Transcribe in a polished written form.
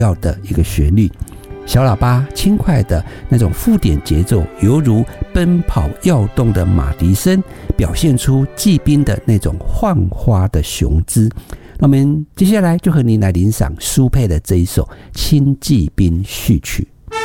要的一个旋律。小喇叭轻快的那种附点节奏，犹如奔跑跃动的马蹄声，表现出骑兵的那种焕发的雄姿。那我们接下来就和您来欣赏苏蓓的这一首《轻骑兵序曲》。